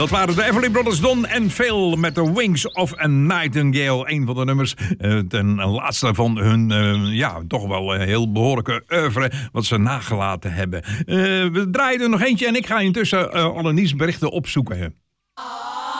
Dat waren de Everly Brothers, Don en Phil met The Wings of a Nightingale. Een van de nummers, ten laatste van hun, toch wel heel behoorlijke oeuvre wat ze nagelaten hebben. We draaien er nog eentje en ik ga intussen alle nieuwsberichten opzoeken.